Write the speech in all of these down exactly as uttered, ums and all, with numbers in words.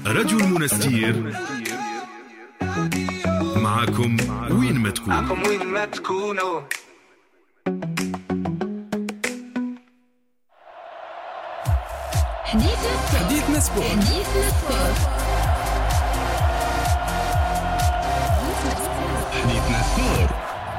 راديو المنستير معكم وين ما تكون معكم وين ما تكونوا. حديثنا سبورت. حديثنا سبورت. حديثنا سبورت.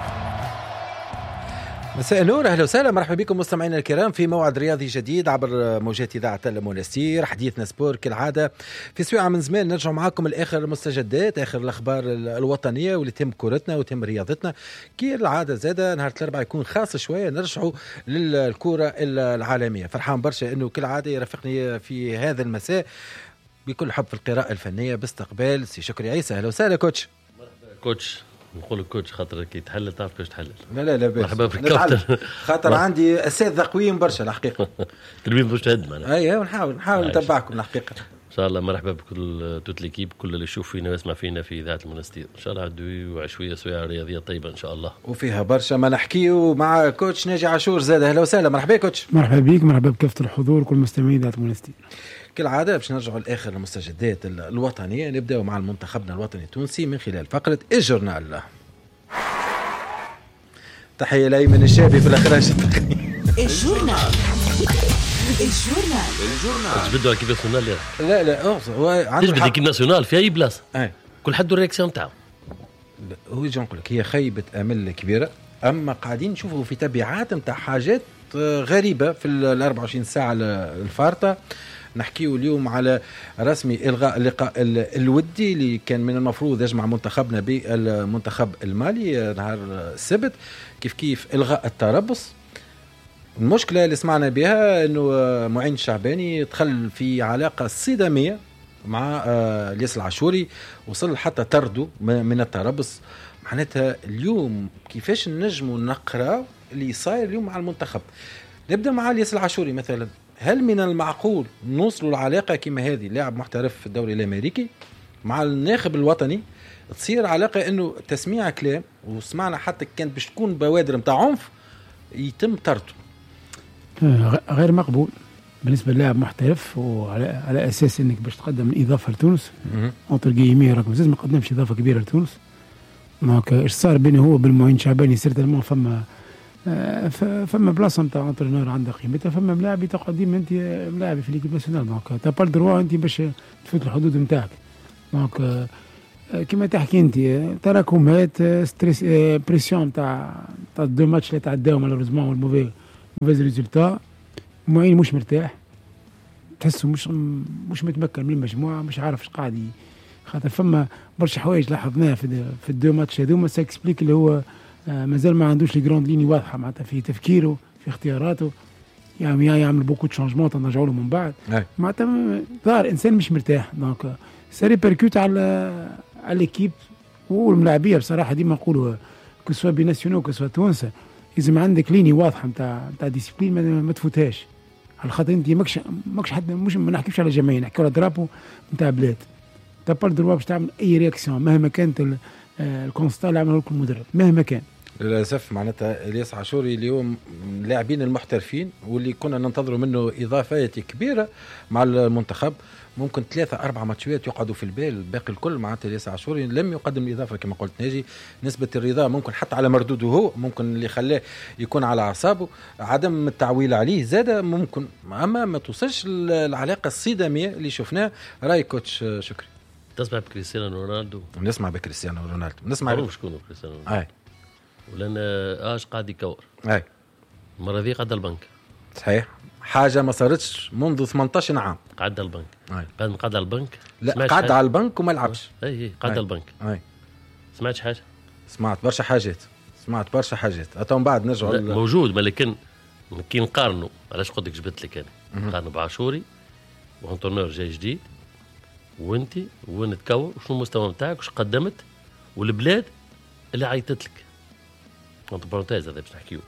مساء النور، اهلا وسهلا، مرحبا بكم مستمعينا الكرام في موعد رياضي جديد عبر موجات اذاعه المنستير. حديثنا سبور كالعاده في سويعه من زمان نرجع معكم لاخر المستجدات، اخر الاخبار الوطنيه واللي تهم كورتنا وتهم رياضتنا. كي العاده زاده نهار الاربعاء يكون خاص شويه نرجعوا للكره العالميه. فرحان برشا انه كالعاده يرافقني في هذا المساء بكل حب في القراءه الفنيه باستقبال سي شكري عيسى. اهلا وسهلا كوتش. مرحبا كوتش، نقول كوتش خاطر كي تحلل تعرف كيفاش تحلل. لا لا لا مرحبا بك كابتن. خاطر عندي اساتذه قويين برشا الحقيقه. تلميذ مش تهد معنا. ايوه نحاول نحاول نتبعكم الحقيقه. ان شاء الله مرحبا بكل توت ليكيب، كل اللي يشوف فينا ويسمع فينا في اذاعه المنستير. ان شاء الله عدوي وعشويه سويه رياضيه طيبه ان شاء الله، وفيها برشا ما نحكيه مع كوتش ناجي عاشور زاد. اهلا وسهلا، مرحبا كوتش. مرحبا بك، مرحبا بكافه الحضور وكل مستمعين اذاعه المنستير. كالعاده باش نرجعوا لاخر المستجدات الوطنيه، نبداو مع المنتخبنا الوطني التونسي من خلال فقره الجورنال. تحيه لايمن الشابي في الاخراج التقني. الجورنال الجورنال الجورنال تجبدوا كيف ناسيونال. لا لا هو عنده تجبد كيف ناسيونال في اي بلاصه. اي كل حد الرياكسيون تاعو. هو يجي نقول لك هي خيبه امل كبيره، اما قاعدين نشوفوا في تبعات نتاع حاجات غريبه في ال أربعة وعشرين ساعه الفارطه. نحكيو اليوم على رسمي إلغاء اللقاء الودي اللي كان من المفروض يجمع منتخبنا بالمنتخب المالي نهار السبت، كيف كيف إلغاء التربص. المشكلة اللي سمعنا بها أنه معين الشعباني دخل في علاقة صدامية مع الياس العاشوري، وصل حتى طرده من التربص. معناتها اليوم كيفاش نجموا نقرأ اللي صاير اليوم مع المنتخب. نبدأ مع الياس العاشوري مثلا، هل من المعقول نوصلوا العلاقة كما هذه لاعب محترف في الدوري الأمريكي مع الناخب الوطني تصير علاقة انه تسميع كلام، وسمعنا حتى كانت باش تكون بوادر متاع عنف يتم طرده؟ غير مقبول بالنسبة للاعب محترف، وعلى على أساس انك باش تقدم الإضافة لتونس أنطر جيمي رقم زيز ما قدمش إضافة كبيرة لتونس. ما ايش صار بينه هو بالمعين شعباني سيرت المو فما فما بلاصه نتاع انترينور عندها قيمتها، فما ملاعب تقعد ديما انت ملاعب في ليكيب ناسيونال، دونك تا با الدروا انت باش تفوت الحدود نتاعك. دونك كما تحكي انت تراكمات ستريس بريسيون نتاع تاع دو ماتش اللي تعداو مالوريزمون والموفي موفيز ريزولتا. معين مش مرتاح، تحسه مش مش متمكن من المجموعه، مش عارف اش قاعد، خاطر فما برشا حوايج لاحظناها في في الدو ماتش هذوما ساكسبليك اللي هو مازال ما عندوش لي جراند ليني واضحه معناتها في تفكيره في اختياراته، يعني يعمل بوكو دو شانجمون تنرجعوا له من بعد معناتها ظاهر انسان مش مرتاح. دونك سا ريبركوت على على ليكيب والملاعبيه. بصراحه ديما نقولوا كو سوا بي ناسيونال كو سوا تونس، لازم عندك ليني واضحه نتاع نتاع ديسيبلين ما, ما تفوتهاش، على خاطر انت ماكش ماكش حد، مش ما نحكيش على جماهير، نحكي على درابو نتاع بلاد. تبال دروا باش تعمل اي رياكسيون مهما كانت الكونستا اللي عمله لكم المدرب مهما كان. للأسف معناتها الياس عاشوري اليوم لاعبين المحترفين واللي كنا ننتظروا منه إضافات كبيرة مع المنتخب، ممكن ثلاثة أربعة ماتشات يقعدوا في البال، باقي الكل معناتها الياس عاشوري لم يقدم الإضافة كما قلت ناجي. نسبة الرضا ممكن حتى على مردوده هو، ممكن اللي خلاه يكون على أعصابه عدم التعويل عليه زادة ممكن، أما ما توصلش العلاقة الصدامية اللي شفناه. رأي كوتش شكري؟ تسمع بكريستيانو رونالدو؟ نسمع بكريستيانو رونالدو، نسمع معروف شكونه كريستيانو رونالدو. ولأن اش قاعد يكور. اي المره ذي قعد البنك. صحيح، حاجه ما صارتش منذ ثمانية عشر عام. قعد البنك. اي بعد ما قعد على البنك. لا قعد على البنك وما لعبش. اي اي قعد على البنك. اي سمعتش حاجه؟ سمعت برشا حاجات، سمعت برشا حاجات. اتوا من بعد نرجعوا موجود، ولكن كي نقارنوا علاش قلت لك جبت لك انا نقارنوا بعاشوري وانتونور جاي جديد وانت وين تكور وشنو المستوى نتاعك وش قدمت والبلاد اللي عيطت لك. انت بارونتيز هذا باش نحكيو.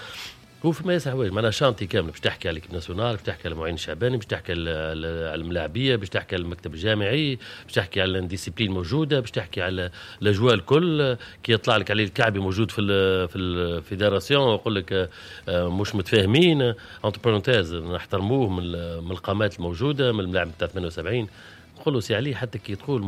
هو في ما ياسر حوايج معناها شانتي كامل، باش تحكي على ليكيب ناسيونال، باش تحكي على معين الشعباني، باش تحكي على الملاعبيه، باش تحكي على المكتب الجامعي، باش تحكي على الديسيبلين موجوده، باش تحكي على الاجواء الكل. كي يطلع لك عليه الكعبي موجود في ال في الفيدراسيون ويقول لك مش متفاهمين، انت بارونتيز نحترموه من من القامات الموجوده، من الملاعب تاع ثمانية وسبعين نقول له سي علي حتى كي تقول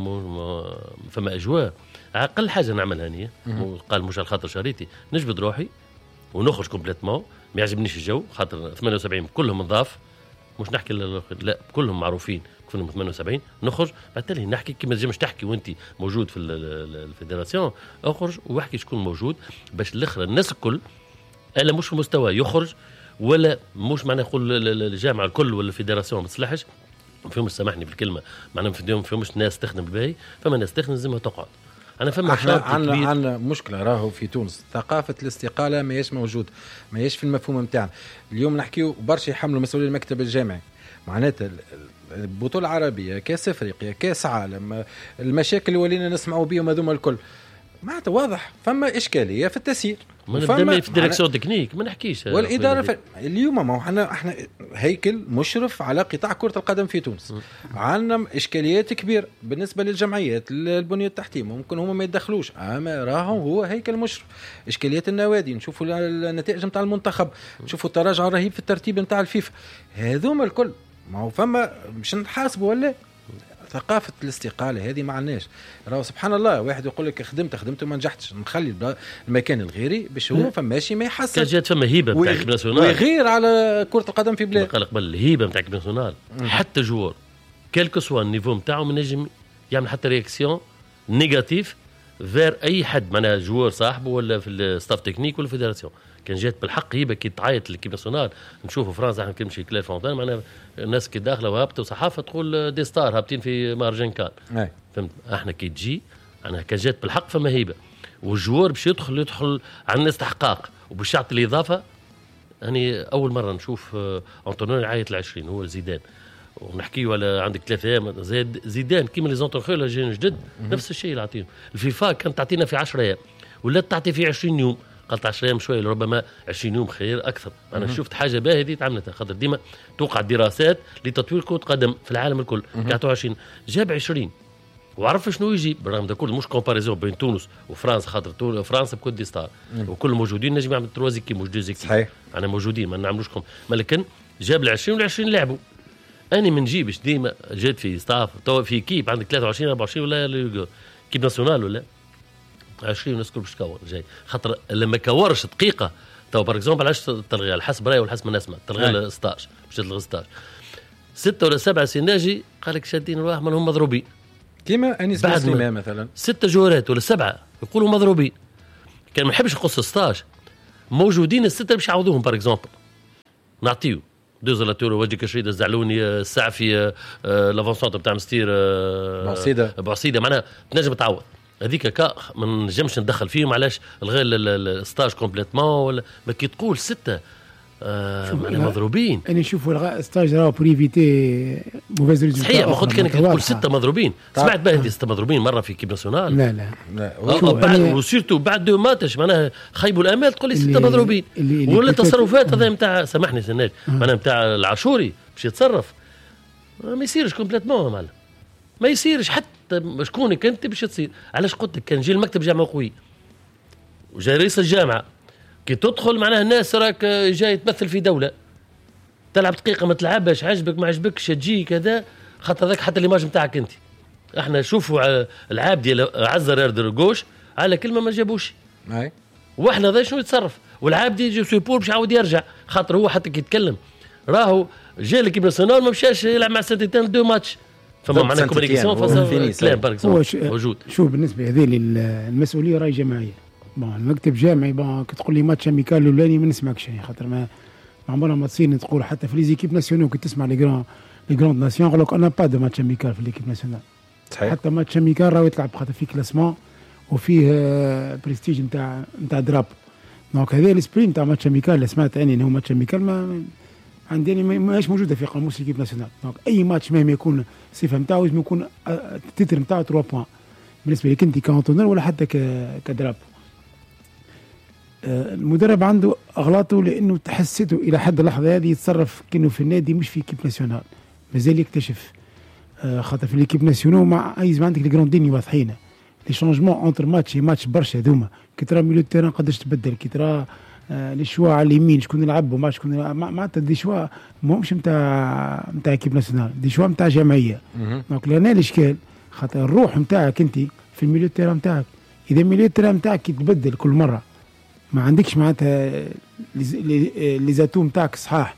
فما اجواء اقل حاجه نعملها هنيه. قال مش على خاطر شريتي نجبد روحي ونخرج كومبليتمون، ما يعجبنيش الجو خاطر ثمانية وسبعين كلهم نضاف، مش نحكي لا كلهم معروفين كلهم ثمانية وسبعين نخرج بالتالي نحكي كيما تجمش تحكي وانت موجود في الفيدراسيون، اخرج واحكي شكون موجود باش الاخرى الناس الكل الا مش في مستوى يخرج ولا مش معناه نقول الجامعه الكل ولا الفيدراسيون ما تصلحش فيهم سامحني في الكلمه معناها فيهم فيهمش ناس تخدم الباهي، فما ناس تخدم لازمها تقعد. انا فما احنا عندنا عندنا مشكله راهو في تونس، ثقافه الاستقاله ما هيش موجود، ما هيش في المفهوم نتاعنا. اليوم نحكيو برشا يحملوا مسؤوليه المكتب الجامعي، معناتها البطوله العربيه، كاس افريقيا، كاس عالم، المشاكل اللي ولينا نسمعوا بهم هذوما الكل معناتها واضح فما اشكاليه في التسيير. ما نبدا في ديريكسيون تكنيك ما نحكيش والاداره ف... اليوم ما احنا احنا هيكل مشرف على قطاع كره القدم في تونس، عندنا اشكاليات كبيره بالنسبه للجمعيات البنيه التحتيه، ممكن هم ما يدخلوش، اما راهم هو هيكل مشرف. اشكاليات النوادي، نشوفوا النتائج نتاع المنتخب، نشوفوا التراجع الرهيب في الترتيب نتاع الفيفا، هذوما الكل ما هو فما مش نحاسبوا ولا ثقافة الاستقالة هذه ما عناش. راهو سبحان الله واحد يقول لك خدمت خدمت وما نجحتش، نخلي المكان الغيري باش هو فماشي ما يحسن. كان جات فما هيبة نتاع الكيب ناسيونال ويغير على كرة القدم في بلاد. قال قبل الهيبة نتاع الكيب ناسيونال حتى جوار كيلكو سوا النيفو نتاعو من نجم يعمل حتى رياكسيون نيجاتيف فير أي حد معناها جوار صاحبه ولا في الستاف تكنيك ولا الفيدراسيون. كان جات بالحق هيبه كي تعيط للكيب ناسيونال. نشوفوا فرنسا احنا كنمشي كلير فونتان معناها الناس كي داخله وهابطه وصحافه تقول دي ستار هابطين في مهرجان كان. فهمت احنا كي تجي انا كان جات بالحق فما هيبه والجوار باش يدخل يدخل على الناس استحقاق وباش يعطي الاضافه. يعني اول مره نشوف انطونيو يعيط العشرين هو زيدان ونحكيوا على عندك ثلاثة ايام زيد زيدان كيما لي زونترخول جايين جدد نفس الشيء اللي يعطيهم. الفيفا كانت تعطينا في عشرة ايام ولا تعطي في عشرين يوم، قلت عشرة ايام شويه ربما عشرين يوم خير اكثر. انا شفت حاجه باهيه دي تعملتها خاطر ديما توقع دراسات لتطوير كره قدم في العالم الكل قعدوا عشرين جاب عشرين وعرف شنو يجي بالرغم ده كل مش كومباريزون بين تونس وفرنسا خاطر فرنسا بكل دي ستار وكل موجودين نجم يعمل تروازي كي مش دوزي صحيح انا موجودين ما نعملوش لكن جاب ال عشرين وال عشرين لعبوا. أنا من جيبش ديما جيت في ستاف تو في كيب عندك ثلاثة وعشرين أربعة وعشرين ولا كيب ناسيونال ولا عشرين نسكر باش تكور جاي خاطر لما كورش دقيقة تو بار اكزومبل علاش تلغي على حسب راي ولا حسب ما نسمع تلغي ستاشر باش تلغي ستاشر ستة ولا سبعة سيناجي قال لك شادين الواحد منهم مضروبين كيما أنيس مسلمة مثلا ستة جورات ولا سبعة يقولوا مضروبين. كان ما نحبش نقص ستاشر موجودين الستة باش يعوضوهم بار اكزومبل نعطيو دوزلاتور وجهك شريد الزعلوني السعفي لافونسونت نتاع مستير بوعسيده بوعسيده معناها تنجم تعوض هذيك كا ما نجمش ندخل فيهم علاش الغير الستاج كومبليتمون ولا ما كي تقول ستة آه مضروبين. انا نشوفوا الغاء ستاج راه بريفيتي موفيز ريزولتا صحيح ما خذ كانك تقول ستة مضروبين سمعت بها هذه ستة مضروبين مره في كيب ناسيونال لا لا لا بعد وسيرتو بعد دو ماتش معناها خيبوا الامال تقول لي ستة مضروبين ولا تصرفات هذا نتاع سامحني سناج معناها نتاع العاشوري باش يتصرف ما يصيرش كومبليتمون معلم ما يصيرش حتى شكونك انت باش تصير. علاش قلت لك كان جي المكتب جامعه قوي وجاي رئيس الجامعه كي تدخل معناها الناس راك جاي تمثل في دوله تلعب دقيقه ما تلعبش عجبك ما عجبكش تجي كذا خاطر ذاك حتى ليماج نتاعك انت. احنا نشوفوا العاب ديال عزر يردر الجوش على كلمه ما جابوش اي واحنا ذا شنو يتصرف والعاب دي جو سوبور باش يعاود يرجع خاطر هو حتى كي يتكلم راهو جا ليكيب ناسيونال ما مشاش يلعب مع سانتيتان دو ماتش فما معناها كومونيكاسيون فاصل كلام بار اكزومبل موجود. شوف بالنسبه هذه المسؤوليه راهي جماعيه بون المكتب جامعي بون كي تقول لي ماتش اميكال الاولاني ما نسمعكش يعني خاطر ما عمرنا ما تصير تقول حتى في ليزيكيب ناسيونال كي تسمع لي جران لي جراند ناسيون يقول لك انا با دو ماتش اميكال في ليكيب ناسيونال صحيح حتى ماتش اميكال راهو يتلعب خاطر فيه كلاسمون وفيه بريستيج نتاع نتاع دراب دونك هذا الاسبري نتاع ماتش اميكال اللي سمعت يعني انه ماتش اميكال ما عندي ماهيش موجوده في قاموس ليكيب ناسيونال. دونك اي ماتش مهما يكون الصفه نتاعو لازم يكون التتر نتاعو ثلاثة بوان بالنسبه لك انت كانتونر ولا حتى كدراب. المدرب عنده اغلاطه لانه تحسته الى حد اللحظه هذه يتصرف كانه في النادي مش في كيب ناسيونال مازال يكتشف خاطر في ليكيب ناسيونال مع عايز عندك لي جرانديني واضحين لي شونجمون اونتر ماتش ماتش برشا هذوما كي ترى ميلو تيران قداش تبدل كي ترى آه لي شوا على اليمين شكون يلعب وما شكون يلعب معناتها دي شوا ماهمش نتاع نتاع ايكيب ناسيونال دي شوا نتاع جمعيه. دونك لهنا الاشكال خاطر الروح نتاعك انت في الميليو تيرا نتاعك، اذا الميليو تيرا نتاعك يتبدل كل مره ما عندكش معناتها لي زاتوم نتاعك صحاح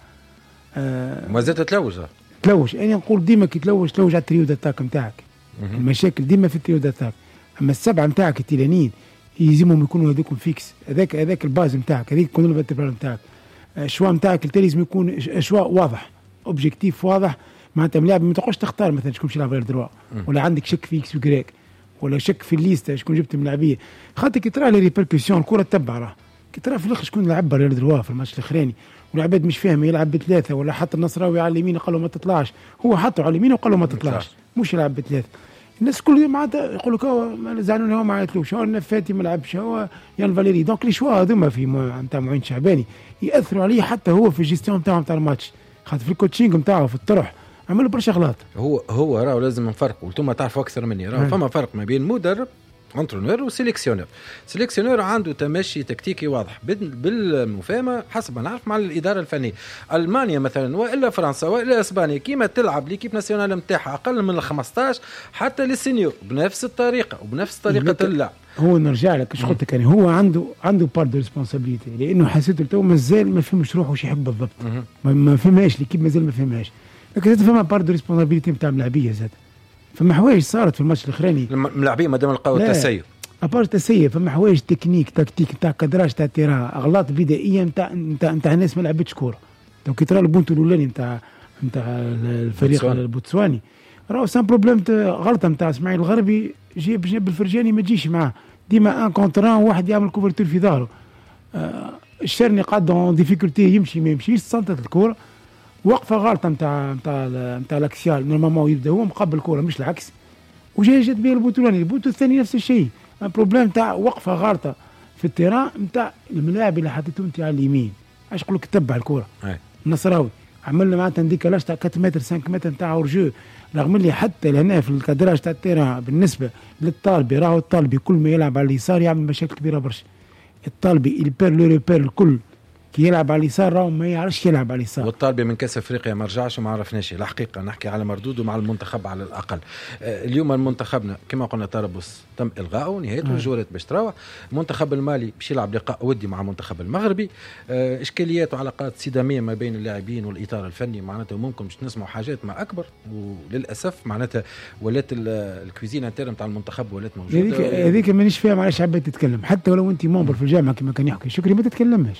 آه ما زالت تلوج تلوج. انا نقول ديما كي تلوج تلوج على التريو داتاك نتاعك، المشاكل ديما في التريو داتاك. اما السبعه نتاعك التيلانيين يلزمهم يكونوا هذوكم فيكس، هذاك هذاك الباز نتاعك، هذيك يكون الفيرتبرال نتاعك. الشوا نتاعك التالي لازم يكون شوا واضح، اوبجيكتيف واضح، معناتها ملاعب ما تقعدش تختار مثلا شكون باش يلعب غير دروا، ولا عندك شك في اكس وكراك، ولا شك في الليسته شكون جبت ملاعبيه. خاطر كي ترى لي ريبركسيون الكره تتبع راه كي ترى في الاخر شكون لعب غير دروا في الماتش الاخراني، والعباد مش فاهم يلعب بثلاثه ولا حط النصراوي على اليمين قال له ما تطلعش، هو حطه على اليمين وقال له ما تطلعش، مش يلعب بثلاثه. الناس كل معناتها يقول لك هو زعلان هو ما عيطلوش، هو النفاتي ما لعبش، هو يان فاليري. دونك لي شوا هذوما في نتاع معين شعباني ياثروا عليه حتى هو في الجيستيون نتاعو نتاع الماتش، خاطر في الكوتشينغ نتاعو في الطرح عملوا برشا غلط. هو هو راهو لازم نفرقوا، وانتم تعرفوا اكثر مني، راهو فما فرق ما بين مدرب انترونور وسيليكسيونور. سيليكسيونور عنده تمشي تكتيكي واضح بالمفاهمه حسب ما نعرف مع الاداره الفنيه. المانيا مثلا والا فرنسا والا اسبانيا كيما تلعب ليكيب ناسيونال نتاعها اقل من خمسطاش حتى للسينيور بنفس الطريقه وبنفس طريقه اللعب. هو نرجع لك ايش قلت لك، يعني هو عنده عنده بارت دو ريسبونسابيلتي، لانه حسيت تو مازال ما فهمش روحه واش يحب بالضبط، ما فهمهاش ليكيب مازال ما فهمهاش، لكن زاد فما بارت دو ريسبونسابيلتي نتاع الملاعبيه زاد. فما حوايج صارت في الماتش الاخراني الملاعبين مادام لقاو التسيب ابار التسيب، فما حوايج تكنيك تكتيك نتاع كادراج تاع التيران، اغلاط بدائيه نتاع نتاع نتاع الناس ما لعبتش كوره. تو كي ترى البونتو الاولاني نتاع نتاع الفريق البوتسواني راهو سان بروبليم غلطه نتاع اسماعيل الغربي، جيب جيب الفرجاني ما تجيش معاه ديما ان كونتران واحد يعمل كوفرتور في ظهره. آه الشرني قاعد دون ديفيكولتي يمشي ما يمشيش، سنطت الكوره وقفه غلطه نتاع نتاع نتاع الاكسيال نورمالمون يبدا هو مقبل الكوره مش العكس، وجاي جات بيه البوتولاني البوتو الثاني نفس الشيء. البروبليم تاع وقفه غلطه في التيران نتاع الملاعب اللي حطيته انت على اليمين، اش نقول لك تبع الكوره. النصراوي عملنا معناتها نديك لاش تاع أربعة متر خمسة متر نتاع اورجو، رغم اللي حتى لهنا في الكادراج تاع التيران بالنسبه للطالبي راهو الطالبي كل ما يلعب على اليسار يعمل مشاكل كبيره برشا. الطالبي البير لو ريبير الكل كي يلعب على اليسار راهو ما يعرفش يلعب على اليسار. والطالبي من كاس افريقيا ما رجعش وما عرفناش الحقيقه، نحكي على مردوده مع المنتخب على الاقل. آه اليوم المنتخبنا كما قلنا طرابلس تم الغائه نهايته، الجولات باش تروح. المنتخب المالي باش يلعب لقاء ودي مع المنتخب المغربي. آه اشكاليات وعلاقات صداميه ما بين اللاعبين والاطار الفني، معناتها ممكن باش نسمعوا حاجات ما اكبر، وللاسف معناتها ولات الكويزين انترن نتاع المنتخب ولات موجوده. هذيك هذيك مانيش فاهم علاش حبيت تتكلم، حتى ولو انت ممبر في الجامعه كما كان يحكي شكري ما تتكلمش.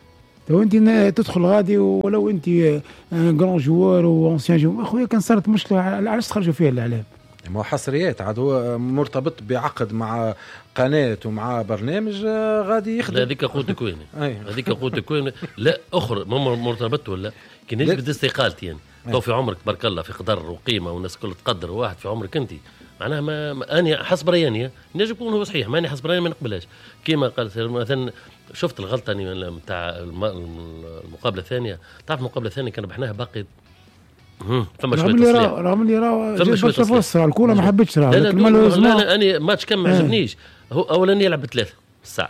تو انت تدخل غادي ولو انت جران جوار وانسيان جوار اخويا كان صارت مشكله علاش تخرجوا فيها الاعلام؟ ما حصريات عاد هو مرتبط بعقد مع قناه ومع برنامج غادي يخدم. هذيك قوتك وين؟ هذيك قوتك وين؟ لا اخرى ما مرتبط ولا كي نجبد استقالتي يعني تو في عمرك تبارك الله في قدر وقيمه والناس كل تقدر واحد في عمرك انت معناها ما, ما اني حسب رياني نجم يكون هو صحيح، ماني حسب رياني ما نقبلهاش. كيما قال مثلا شفت الغلطه نتاع المقابله الثانيه، تعرف المقابله الثانيه كان ربحناها باقي فما شويه تصليح، رغم اللي راه جاب برشا فرصه الكوره ما حبيتش راه. لا لا, لا, لا انا ماتش كان ما عجبنيش. هو اولا يلعب بثلاثه الساعه،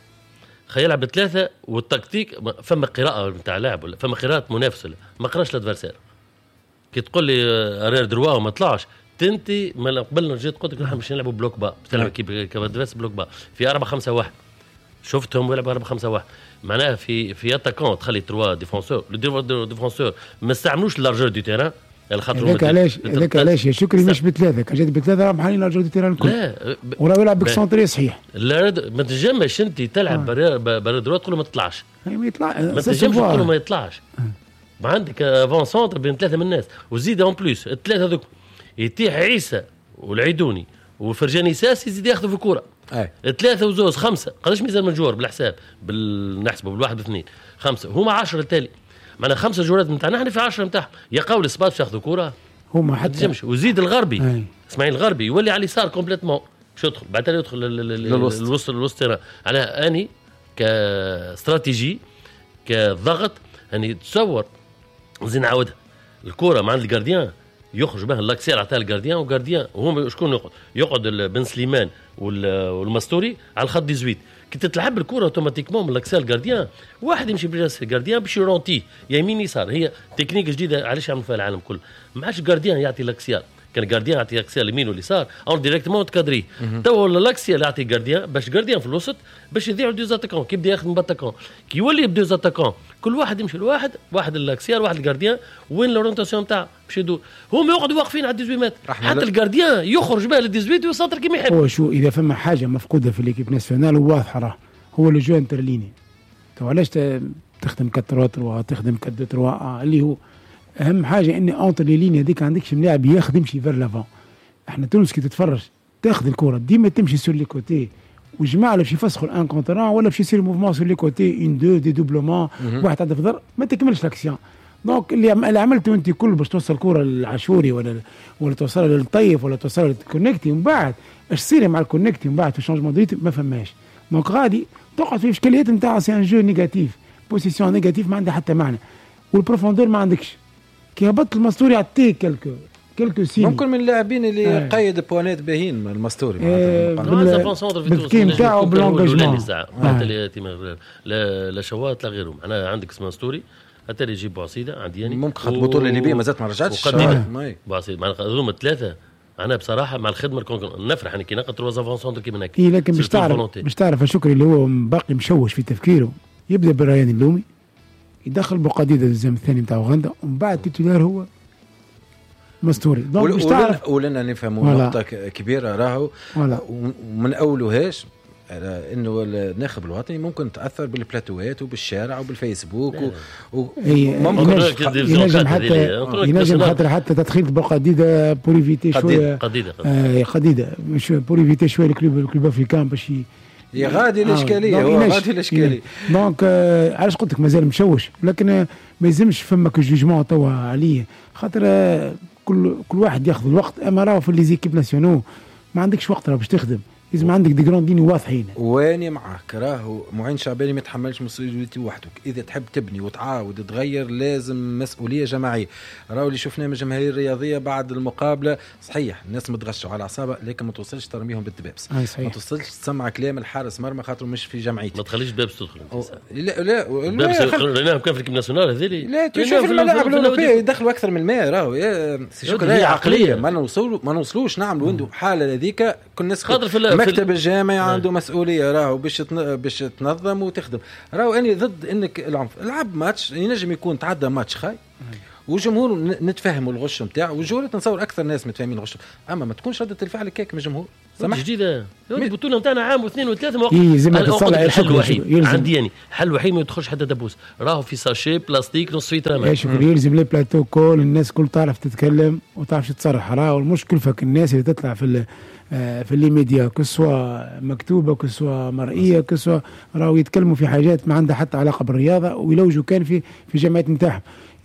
خلي يلعب بثلاثه والتكتيك فما قراءه نتاع لاعب، فما قراءه منافس ما قراش الادفيرسير. كي تقول لي ارير دروا وما طلعش تنتي ما قبلنا جيت قلت لك نحن باش نلعبوا بلوك با، تلعب كي كادفيرس بلوك با في أربعة خمسة واحد، شفتهم يلعبوا أربعة خمسة واحد معناها في في اتاكون تخلي تروا ديفونسور لو ديفونسور ما استعملوش لارجور دو تيران. هذاك علاش هذاك علاش يا شكري مش بثلاثه كان جات بثلاثه راه محالين لارجور دو تيران الكل. لا وراه يلعب بكسونتري صحيح. لا ما تنجمش انت تلعب برا دروا تقول ما تطلعش، ما يطلع ما تنجمش تقول ما يطلعش. ما عندك افون سونتر بين ثلاثه من الناس وزيد اون بليس الثلاثه هذوك يتيح عيسى والعيدوني وفرجاني ساسي يزيد ياخذوا في الكوره. ثلاثه وزوز خمسه قداش ميزان من جوار بالحساب بالنحسبه بالواحد باثنين خمسه هما عشرة التالي معنا خمسه جولات نتاعنا احنا في عشرة نتاعهم يا قول السبات باش ياخذوا كوره هما حتى وزيد الغربي اسماعيل الغربي يولي على اليسار كومبليتمون باش يدخل بعد يدخل الوسط الوسط على اني كاستراتيجي كضغط اني تصور زين نعاودها الكوره مع الجارديان يخرج به لاكسير عطاه الجارديان وجارديان وهم شكون يقعد يقعد بن سليمان والمستوري على الخط ثمانية عشر. كي تتلعب الكره اوتوماتيكمون من لاكسير الجارديان واحد يمشي براسه الجارديان باش يرونتي يمين يسار. هي تكنيك جديده علاش يعمل فيها العالم كله. ما عادش الجارديان يعطي لاكسير، كان الجارديان يعطي لاكسير اليمين واليسار او ديريكتمون تكادري. تو لاكسير يعطي الجارديان باش الجارديان في الوسط باش يضيعوا دو زاتاكون. كي يبدا يخدم باتاكون كي يولي بدو زاتاكون كل واحد يمشي لواحد، واحد الاكسير واحد الجارديان وين لورونتاسيون تاعه باش يدور. هما يقعدوا واقفين على ثمانية عشر متر حتى الجارديان يخرج بها ل ثمانية عشر ويسنتر كيما يحب. هو شو اذا فما حاجه مفقوده في ليكيب ناسيونال وواضحه راه هو لو جو انترليني. تو علاش تخدم أربعة ثلاثة تخدم أربعة ثلاثة اللي هو اهم حاجه اني اونتر لي لين هذيك عندكش ملاعب ياخذ يمشي فير لافون. احنا تونس كي تتفرج تاخذ الكره ديما تمشي سور لي كوتي وجماعه باش يفسخوا الان كونتران ولا باش يصير موفمون سور لي كوتي ان دو دي دوبلومون واحد هذا في ضر ما تكملش لاكسيون. دونك اللي اللي عملته انت كل باش توصل الكره للعاشوري ولا ولا توصلها للطيف ولا توصلها للكونكتي ومن بعد اش تصير مع الكونكتي ومن بعد في شونجمون دو ما فماش. دونك غادي تقعد في اشكاليات نتاع سي ان جو نيجاتيف بوزيسيون نيجاتيف ما عندها حتى معنى والبروفوندور ما عندكش. كي هبط المستوري يعطيك كلكو كلكو سين ممكن من اللاعبين اللي آه. قيد بوانات باهين المستوري بالكيم نتاعو بلونجاجمون لا لا شوات لا غيرهم. انا عندك اسمه مستوري حتى يجيب عصيده عندياني ممكن خط بطوله الليبيه مازالت ما رجعتش بعصيده مع هذوما الثلاثه. انا بصراحه مع الخدمه نفرح انا كي نلقى تروا افونسون كيما هكا. اي لكن باش تعرف باش تعرف شكري اللي هو باقي مشوش في تفكيره يبدا بالريان اللومي يدخل بقديده الزام الثاني نتاع اوغندا ومن بعد تيتولار هو مستوري. دونك باش تعرف ولنا نفهموا نقطه كبيره راهو ومن اولوهاش انه الناخب الوطني ممكن تاثر بالبلاتوات وبالشارع وبالفيسبوك وممكن ينجم حتى ينجم حتى حتى تدخيل بقديده بوريفيتي شويه قديده آه قديده مش بوريفيتي شويه الكلوب الكلوب افريكان باش يا غادي الاشكاليه هو غادي الاشكاليه. دونك آه علاش قلت لك مازال مشوش لكن آه ما يلزمش فماك جوجمون توا عليه خاطر آه كل كل واحد ياخذ الوقت. اما راهو في لي زيكيب ناسيونو ما عندكش وقت راه باش تخدم لازم عندك دي جراندين واضحين. واني معاك راهو معين شعباني ما يتحملش مسؤوليتي وحدك. اذا تحب تبني وتعاود تغير لازم مسؤوليه جماعيه. راهو اللي شفناه من الجماهير الرياضيه بعد المقابله صحيح الناس متغشوا على اعصابها لكن ما توصلش ترميهم بالدبابس ما توصلش تسمع كلام الحارس مرمى خاطر مش في جمعيتي. ما تخليش دبابس تدخل. لا لا دبابس ريناهم كان في الكيب ناسيونال هذيلي لا تشوف الملاعب الاوروبيه يدخلوا اكثر من الماء. راهو شكرا هي عقليه ما نوصلوا ما نوصلوش نعملوا عنده حاله هذيك كل الناس المكتب الجامعي عنده مسؤوليه راهو باش باش تنظم وتخدم. راهو اني ضد انك العنف. العب ماتش ينجم يكون تعدى ماتش خاي وجمهور نتفهموا الغش نتاعو والجمهور نتصور اكثر ناس متفاهمين الغش. اما ما تكونش رده الفعل كيك من الجمهور سمح جديده. البطوله نتاعنا عام واثنين وثلاثه مواقف. الحل الوحيد عندي يعني الحل الوحيد ما يدخلش حتى دبوس راهو في ساشي بلاستيك نص فيتر ما شكرا. يلزم لي بلاتو كل الناس كل تعرف تتكلم وتعرف تصرح. راهو المشكل فك الناس اللي تطلع في في اللي ميديا كسوا مكتوبه كسوا مرئيه كسوا راهو يتكلموا في حاجات ما عندها حتى علاقه بالرياضه ويلوجوا كان في في جامعات نتاعهم.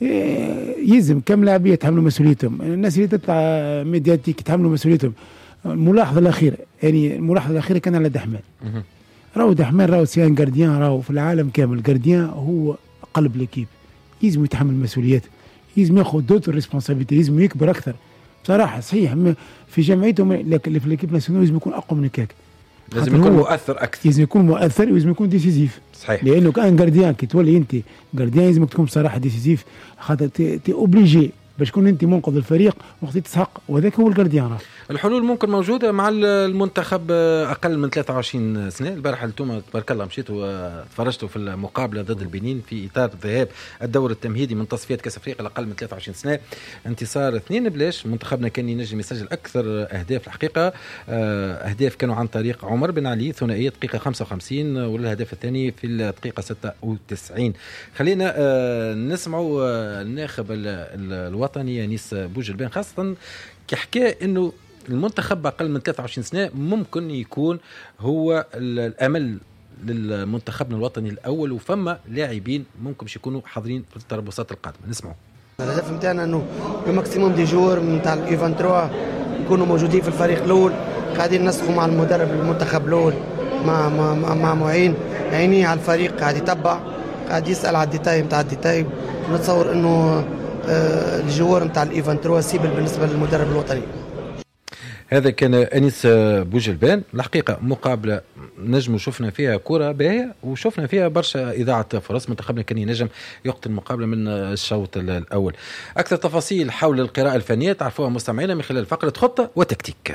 يلزم كم لاعبيه يتحملوا مسؤوليتهم. الناس اللي تطلع ميدياتيك يتحملوا مسؤوليتهم. الملاحظه الاخيره يعني الملاحظه الاخيره كان على دحمان. راهو دحمان راهو سيان جارديان راهو في العالم كامل جارديان هو قلب ليكيب. يلزم يتحمل مسؤولياته يلزم ياخذ دوت ريسبونسابيلتي يلزم يكبر اكثر بصراحه. صحيح في جمعيتهم لكن اللي في ليكيب ناسيونال لازم يكون اقوى من هكاك. لازم يكون مؤثر اكثر. لازم يكون مؤثر ولازم يكون ديسيزيف. صحيح. لانه كان جارديان كي تولي انت جارديان لازمك تكون بصراحه ديسيزيف خاطر تي اوبليجي باش تكون انت منقذ الفريق وقت تسحق وهذاك هو الجارديان. الحلول ممكن موجوده مع المنتخب اقل من ثلاثة وعشرين سنه. البارح انتم تبارك الله مشيتوا تفرجتوا في المقابله ضد البنين في اطار ذهاب الدور التمهيدي من تصفيات كاس افريقيا الاقل من ثلاثة وعشرين سنه. انتصار اثنين بلاش. منتخبنا كان ينجم يسجل اكثر اهداف الحقيقه. اهداف كانوا عن طريق عمر بن علي ثنائيه دقيقه خمسة وخمسين والهدف الثاني في الدقيقه ستة وتسعين. خلينا نسمعوا الناخب الوطني انيس بوجلبان خاصه كحكى انه المنتخب أقل من ثلاثة وعشرين سنة ممكن يكون هو الأمل للمنتخبنا الوطني الأول وفما لاعبين ممكن مش يكونوا حاضرين في التربصات القادمة. نسمعوا. الهدف متاعنا أنه بماكسيموم دي جور متاع اليو ثلاثة وعشرين يكونوا موجودين في الفريق الأول قاعدين نسخوا مع المدرب المنتخب الأول مع مع مع, مع معين عينيه على الفريق قاعد يتبع قاعد يسأل على الديتاي متاع الديتاي. نتصور أنه الجوار نتاع الايفان ثلاثة سيبل بالنسبه للمدرب الوطني. هذا كان أنيس بوجلبان. الحقيقة مقابلة نجم شفنا فيها كرة باهية وشفنا فيها برشا إذاعة فرص. منتخبنا كان ينجم يقتل المقابلة من الشوط الأول. أكثر تفاصيل حول القراءة الفنية تعرفوها مستمعينا من خلال فقرة خطة وتكتيك.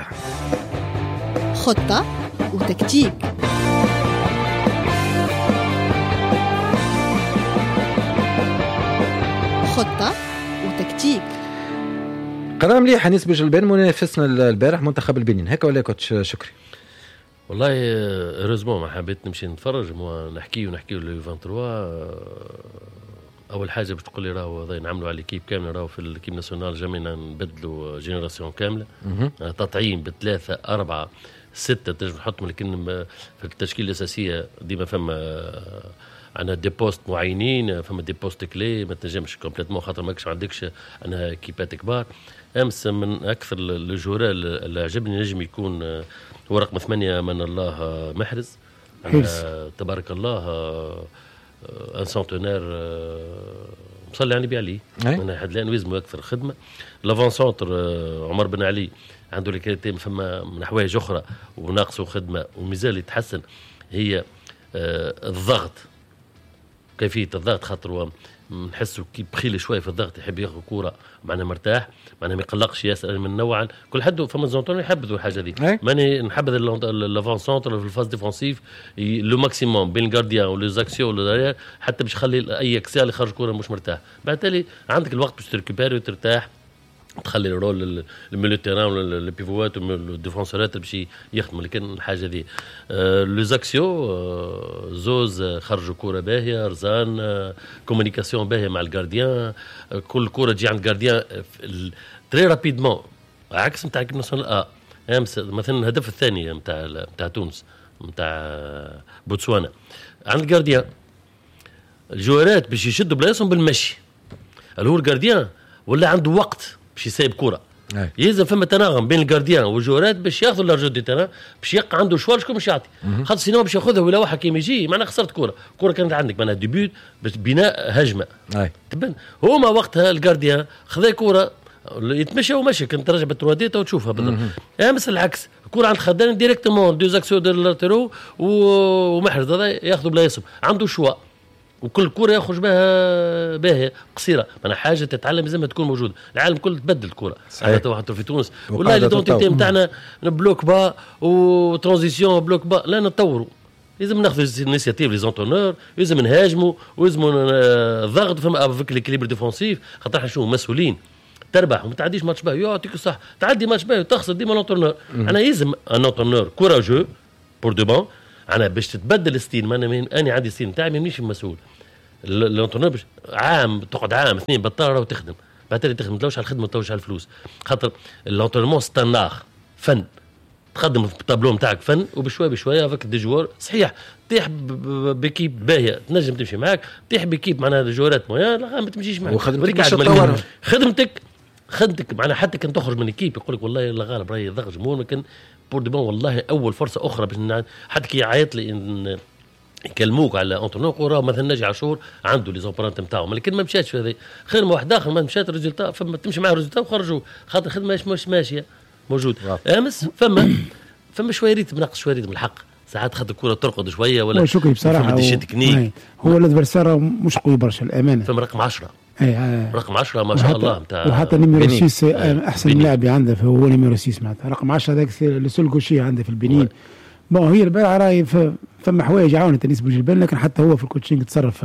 خطة وتكتيك. خطة وتكتيك. قرار مليح أنيس بوجلبان منافسنا البارح منتخب البنين، هكا ولا كوتش شكري؟ والله هيروزمون ما حبيت نمشي نتفرج ونحكي ونحكي له ايفان ثلاثة. اول حاجه باش تقول لي راهو نعملوا على الكيب كامله، راهو في الكيب ناسيونال جمينا نبدلوا جينيراسيون كامله. تطعيم بثلاثه اربعه سته تنجم تحطهم، لكن في التشكيله الاساسيه ديما فما عندنا دي بوست معينين، فما دي بوست كلي ما تنجمش كومبليتمون خاطر ماكش عندكش انا كيبات كبار. امس من اكثر الجوراء اللي عجبني نجم يكون هو رقم ثمانية من الله محرز. تبارك الله ان سنتونير مصلي على النبي عليه، انا حد الان وزمه اكثر خدمه. لافون سونتر عمر بن علي عنده الكاليتي، فما من حوايج اخرى وناقصه خدمه ومازال يتحسن، هي الضغط، كيفيه الضغط، خاطر نحسه كي بخيل شويه في الضغط، يحب ياخذ كوره معنا مرتاح، معنا ما يقلقش ياسر من نوعا كل حد. فما زونتون يحبذوا الحاجه دي، ماني نحبذ لافون سونتر في الفاز ديفونسيف لو ماكسيموم بين الجارديان ولي زاكسيون ولا حتى باش يخلي اي اكسيال يخرج كوره مش مرتاح. بالتالي عندك الوقت باش تريكوبيري وترتاح، تخلي الرول الميليو تيران ولا البيفوات والديفونسورات باش يخدموا. لكن الحاجه دي آه لو زاكسيو آه زوز خرجوا كوره باهيه، رزان آه كومونيكاسيون باهيه مع الجارديان، آه كل كوره تجي عند الجارديان تري رابيدمون، عكس نتاع الناسيونال. اه امس مثلا الهدف الثاني نتاع نتاع تونس نتاع بوتسوانا عند الجارديان، الجوارات باش يشدوا بلاصهم بالمشي، اللي هو الجارديان ولا عنده وقت باش يسايب كرة. يلزم فما تناغم بين الجارديان والجوارات باش ياخذوا لارجو دي تيران، باش يقع عنده شوال شكون باش يعطي، خاطر سينو باش ياخذها ولا واحد كيما يجي معناها خسرت كرة. كرة كانت عندك معناها ديبيوت باش بناء هجمة تبان. هما وقتها الجارديان خذا كرة يتمشى ومشي، كنت ترجع بالترواديتا وتشوفها بالضبط. امس العكس، الكرة عند خدان ديريكتومون دو زاكسيون دو لاتيرو ومحرز هذا ياخذوا بلايصهم، عنده شوا وكل كرة يخرج بها باهية قصيرة. أنا حاجة تتعلم زي ما تكون موجودة، العالم كل تبدل الكرة. أنا تو حتى في تونس والله اللي دونتيتي نتاعنا بلوك با وترانزيسيون بلوك با، لا نطوروا. لازم ناخذ الانيسياتيف لي زونتونور، لازم نهاجموا ولازم ضغط فما افيك ليكليبر ديفونسيف، خاطر نشوفوا مسؤولين تربح وما تعديش ماتش باهي يعطيك الصح، تعدي ماتش باهي وتخسر ديما لونتورنور. أنا لازم ان لونتورنور كوراجو بور دو بون، أنا باش تتبدل ستيل، ما أنا أنا عندي ستيل نتاعي مانيش مسؤول. اللونتورنور عام تقعد عام اثنين بطارة وتخدم، بعد تخدم تلوش على الخدمة تلوش على الفلوس، خاطر اللونتورنور ستاناخ فن، تقدم في الطابلو نتاعك فن، وبشوي بشوي افك دي جوار صحيح تيح بكيب باهية تنجم تمشي معاك، تيح بكيب معناها جوارات مويا لا ما تمشيش معاك. وخدمتك خدمتك خدمتك معناها حتى كان تخرج من الكيب يقول لك والله لا غالب راهي ضغط جمهور، لكن بور دي بون والله اول فرصه اخرى باش حتى كي يعيط لي إن يكلموك على اونترونور وراه مثلا ناجي عاشور عنده لي زوبرانت نتاعو، لكن ما مشاتش في هذه خير. ما واحد اخر ما مشات الريزلتا فما تمشي معاه الريزلتا وخرجوا، خاطر الخدمه مش ماشيه موجود. امس فما فما شويه ريتم ناقص، شويه ريتم الحق، ساعات خاطر الكره ترقد شويه ولا شكري بصراحه فما تكنيك. هو الادفرسار مش قوي برشا الامانه. فما رقم عشرة اي رقم عشرة ما شاء الله نتاع، وحتى نيميرو ستة احسن لاعب عنده هو نيميرو ستة معناتها رقم عشرة هذاك لسول غوشي عنده في البنين. بون هي البارحه راهي فما حوايج عاونت أنيس بوجلبان، لكن حتى هو في الكوتشينغ تصرف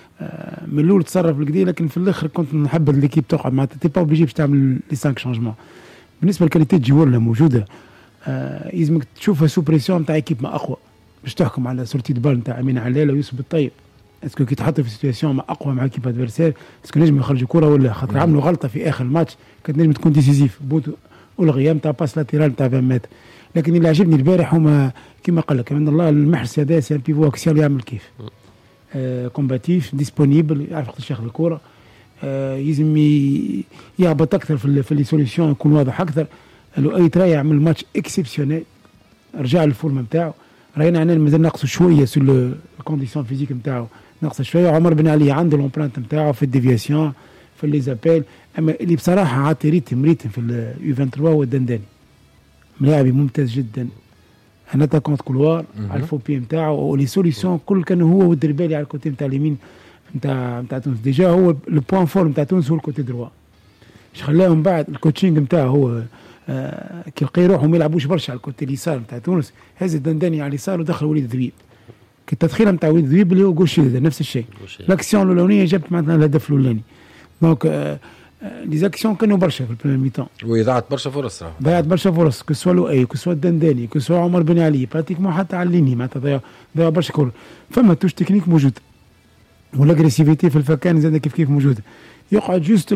من الاول تصرف بالكدا، لكن في الاخر كنت نحب ليكيب تقعد معناتها تي با اوبليجي باش تعمل لي خمسة شانجمون. بالنسبه لكاليتي جوار اللي موجوده يلزمك تشوفها سو بريسيون نتاع ايكيب ما اقوى باش تحكم على سورتي دو بال نتاع امين علالة ويوسف الطيب. اسكو كي تحط في سيتواسيون ما اقوى مع كيب ادفيرسير اسكو نجم يخرج كره ولا خاطر عملوا غلطه في اخر الماتش كانت نجم تكون ديسيزيف بوتو والغيام نتاع باس لاتيرال نتاع عشرين متر. لكن اللي عجبني البارح هما كما قال لك من الله المحرس هذا سي ان بيفو اكسيال يعمل كيف آه كومباتيف ديسبونيبل، يعرف وقت ياخذ الكره، آه يلزم يهبط اكثر في في لي سوليسيون، يكون واضح اكثر. لو اي ترى يعمل ماتش اكسبسيونيل، رجع للفورم نتاعو. راينا عندنا مازال ناقص شويه سو الكونديسيون فيزيك نتاعو، ناقص شويه. عمر بن علي عنده لومبرانت نتاعو في الديفياسيون في اللي زابيل. اما اللي بصراحه عاطي ريتم ريتم في اليو ثلاثة وعشرين هو الدنداني، ملاعب ممتاز جدا. انا تاكونت كولوار على الفوبي نتاعو ولي سوليسيون كل كان هو والدربالي على الكوتي نتاع اليمين نتاع نتاع تونس. ديجا هو لو بوان فور نتاع تونس هو الكوتي دروا. اش خلاهم بعد الكوتشينغ نتاعو هو آه كي لقى روحهم ما يلعبوش برشا على الكوتي اليسار نتاع تونس، هز الدنداني على اليسار ودخل وليد الذبيب. كي التدخيله نتاع وليد الذبيب اللي هو غوشي نفس الشيء. لاكسيون الاولانيه جابت معناتها الهدف الاولاني. دونك آه لي زاكسيون كانوا برشا في البريمير ميتون وضاعت برشا فرص. ضيعت برشا فرص كسوا لؤي كسوا الدنداني كسوا عمر بن علي براتيكمون حتى على الليني معناتها ضيع ضيع برشا كور. فما توش تكنيك موجود والاغريسيفيتي في الفكان زاد كيف كيف موجوده. يقعد جوست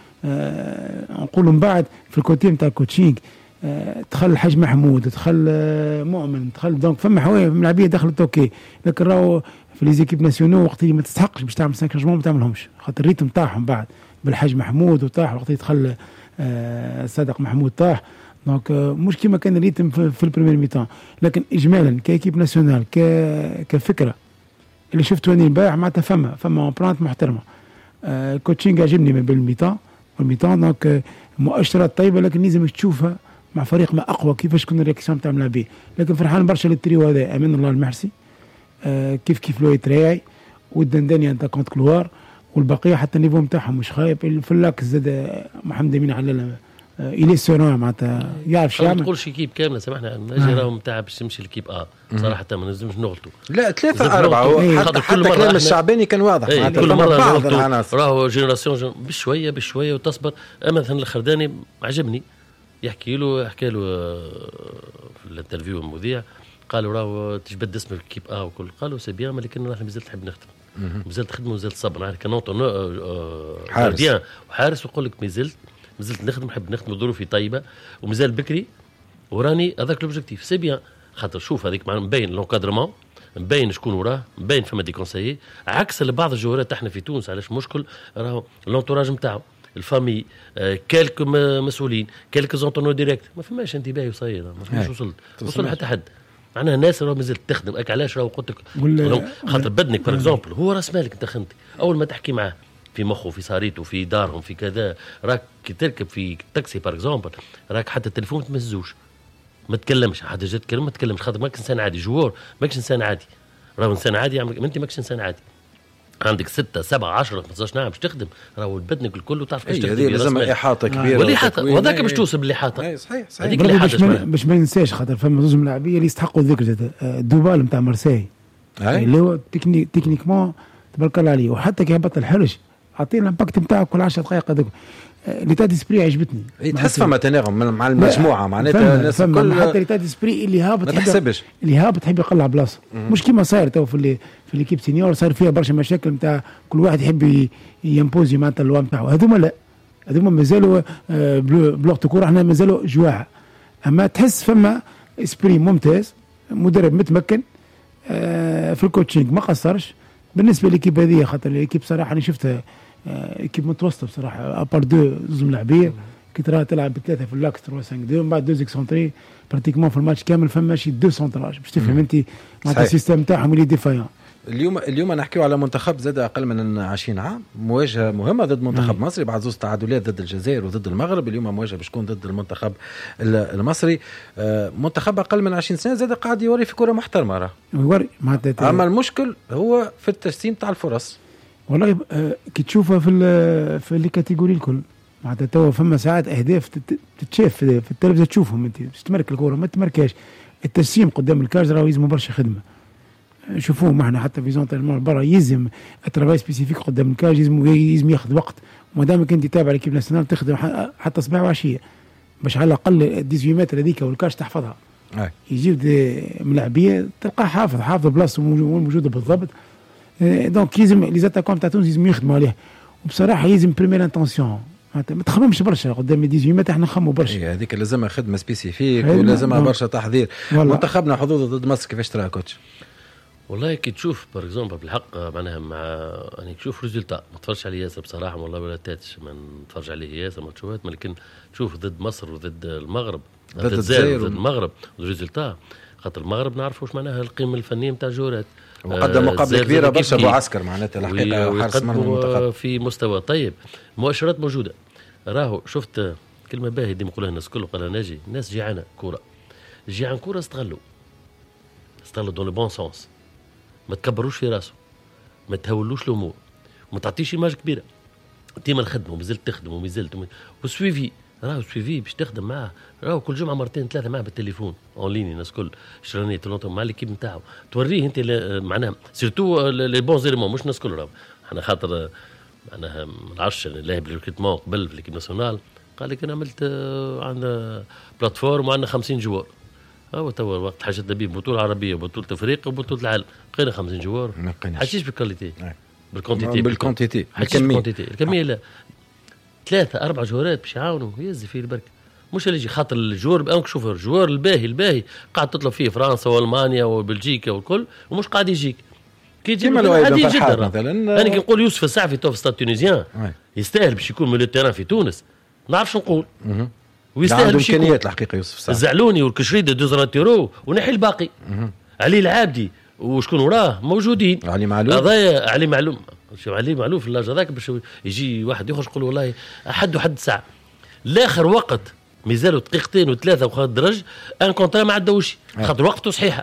آه نقول من بعد في الكوتي نتاع الكوتشينغ آه دخل الحاج محمود دخل آه مؤمن دخل دونك فما حوايج ملاعبيه دخلت اوكي. لكن راهو في لي زيكيب ناسيونال وقت اللي ما تستحقش باش تعمل سانكرجمون ما تعملهمش خاطر الريتم تاعهم بعد بالحاج محمود وطاح وقت يدخل آه صادق محمود طاح. دونك آه مش كيما كان الريتم في, في البريمير ميتان. لكن اجمالا كايكيب ناسيونال كفكره اللي شفته هاني البارح معناتها فما فما بلانت محترمه. آه كوتشينغ عجبني من بالميتان والميتان دونك آه مؤشرات طيبه لكن لازم تشوفها مع فريق ما اقوى كيفاش تكون الرياكسيون تاع الملاعبيه. لكن فرحان برشا للتريو هذا امان الله المحرسي آه كيف كيف لو يتراعي والدنداني انت كونت كلوار والبقيه حتى النيفو نتاعهم مش خايب. في اللاكس زاد محمد امين على الي سورون معناتها يعرف شو يعمل. ما تقولش كيب كامله سامحنا نجي راهو نتاع باش تمشي الكيب اه صراحه ما نلزمش نغلطوا. لا ثلاثه اربعه حتى حتى كلام الشعباني كان واضح ايه كل مره بعض العناصر راهو جينيراسيون بشويه بشويه وتصبر. اما مثلا الخرداني عجبني يحكي له حكى له في الانترفيو المذيع قالوا راهو تجبد اسمك كيب اه وكل قالوا سي بيان لكن احنا مازلت نحب نخدم مازلت خدمه ومازلت صبر. انا كان حارس بيان وحارس ويقول لك مازلت مازلت نخدم نحب نخدم ظروفي طيبه ومازال بكري وراني هذاك لوبجيكتيف سي بيان. خاطر شوف هذيك مبين لونكادرمون مبين شكون وراه مبين فما دي كونسايي عكس بعض الجوهرات احنا في تونس. علاش مشكل راهو لونتوراج نتاعو الفامي آه كالك مسؤولين كالك زونتونو ديريكت ما فماش انتباه وصاير ما فماش وصلت وصل حتى حد معناها الناس راه مازالت تخدم. اك علاش راه قلت لك خاطر بدنك بار اكزومبل هو راس مالك انت خدمتك اول ما تحكي معاه في مخه في صاريته في دارهم في كذا راك كي تركب في تاكسي بار اكزومبل راك حتى التليفون ما تمزوش ما تكلمش حد جات تكلم ما تكلمش خاطر ماكش انسان عادي جوار ماكش انسان عادي راه انسان عادي يعمل انت ماكش انسان عادي عندك ستة سبعة عشرة خمسطاش نعم باش تخدم راهو بدنك الكل وتعرف كيفاش تخدم. هذه لازم احاطه كبيره والاحاطه وهذاك باش توصل بالاحاطه. اي صحيح صحيح هذيك اللي باش ما ننساش خاطر فما زوج ملاعبيه اللي يستحقوا الذكر دوبال نتاع مارسيل اللي هو تكنيك تكنيكمون تبارك الله عليه. وحتى كي هبط الحرج عطينا الامباكت نتاعو كل عشر دقائق هذوك ليتا ديسبري عجبتني. تحس فما تناغم مع المجموعه معناتها الناس الكل حتى ليتا ديسبري اللي هابط ما تحسبش اللي هابط تحب يقلع بلاصه مش كيما صاير تو في اللي في ليكيب سينيور صار فيها برشا مشاكل نتاع كل واحد يحب يمبوزي معناتها اللوا نتاعو. هذوما لا هذوما مازالوا بلوغ تكور احنا مازالوا جواعه. اما تحس فما اسبري ممتاز مدرب متمكن في الكوتشينغ ما قصرش بالنسبه للكيب هذه خاطر الكيب صراحه انا شفتها كيب متوسطه بصراحه ابار دو زوج ملاعبيه كي تراها تلعب بثلاثه في اللاكس ثلاثة خمسة اثنين من بعد دو زيكسونتري براتيكمون في الماتش كامل فما شي دو سونتراج باش تفهم انت معناتها السيستم تاعهم اللي ديفايون. اليوم اليوم نحكيو على منتخب زاد اقل من عشرين عام مواجهه مهمه ضد منتخب مصري بعد زوج تعادلات ضد الجزائر وضد المغرب. اليوم مواجهه باش تكون ضد المنتخب المصري منتخب اقل من عشرين سنه زاد قاعد يوري في كره محترمه راه يوري معناتها. اما المشكل هو في التجسيم تاع الفرص والله كي تشوفها في في لي كاتيجوري الكل معناتها توا فما ساعات اهداف تتشاف في التلفزيون تشوفهم انت باش تمرك الكره ما تمركاش. التجسيم قدام الكاج راه يلزم برشا خدمه شوفوه معنا حتى في زونت المال برا يلزم الترافاي سبيسيفيك قدام الكاج يلزم يلزم ياخذ وقت ما دامك انت تابع ليكيب ناسيونال تخدم حتى صباح وعشيه باش على الاقل ثمانية عشر متر هذيك والكاج تحفظها. يجيب ملاعبيه تلقى حافظ حافظ بلاصته موجوده بالضبط. دونك يلزم لي زاتاكون تاع تونس يلزم يخدموا عليها وبصراحه يلزم بريمير انتونسيون ما تخممش برشا قدام ثمانية عشر متر احنا نخموا برشا. هذيك لازمها خدمه سبيسيفيك ولازمها برشا تحضير. منتخبنا حظوظه ضد مصر كيفاش تراها كوتش؟ والله كي تشوف بار اكزومبل بالحق معناها مع يعني تشوف ريزولتا ما تفرجش عليه ياسر بصراحه والله ولا تاتش ما نتفرج عليه ياسر ماتشات لكن تشوف ضد مصر وضد المغرب ضد الجزائر ضد المغرب الريزلتا، خاطر المغرب نعرفوا واش معناها القيمه الفنيه نتاع جورات، وقدم مقابله كبيره برشا ابو عسكر معناتها الحقيقه حارس مرمى المنتخب في مستوى طيب. مؤشرات موجوده، راهو شفت كلمه باهيه ديما يقولها الناس الكل، قالها ناجي الناس جيعانه كوره، جيعان كوره استغلوا استغلوا دون لو بون سونس، ما تكبروش في راسه، ما تهولوش الامور، وما تعطيش ايماج كبيره، ديما الخدمه ومازلت تخدم ومازلت وسويفي، راهو سويفي باش تخدم معاه، راهو كل جمعه مرتين ثلاثه معاه بالتليفون اون ليني، الناس الكل شرانيه تلونتو مع ليكيب نتاعو، توريه انت معناها سيرتو لي بون زيرمون، مش الناس الكل راهو احنا خاطر معناها ما نعرفش لاعب بالريكروتمون قبل في ليكيب ناسيونال قال لك انا عملت عندنا بلاتفورم وعندنا خمسين جوار، هو توا وقت حاجه دبيب بطوله عربيه وبطوله افريقيا وبطوله العالم لقينا خمسين جوار، ما حسيتش بالكاليتي بالكونتيتي بالكونتيتي بالكونتيتي الكميه لا ثلاثه اربع جوارات باش يعاونوا يزي فيه البركه، مش اللي يجي خاطر الجوار بانك شوف الجوار الباهي الباهي قاعد تطلب فيه فرنسا والمانيا وبلجيكا والكل ومش قاعد يجيك كي يجي عادي جدا مثلا. انا كي نقول يوسف السعفي تو في ستاد تونيزيان يستاهل باش يكون ميليو تيران في تونس، ما نعرفش نقول ويستاهل امكانيات الحقيقه يوسف السعفي، الزعلوني والكشريده دوزراتيرو ونحي الباقي، علي العابدي وشكون وراه موجودين، علي معلوم هذايا علي معلوم شو علي معلوم في اللاج هذاك باش يجي واحد يخرج يقول والله حد وحد ساعه لاخر وقت مازالوا دقيقتين وثلاثه وخد درج ان كونترا ما عداوش خاطر وقته صحيحه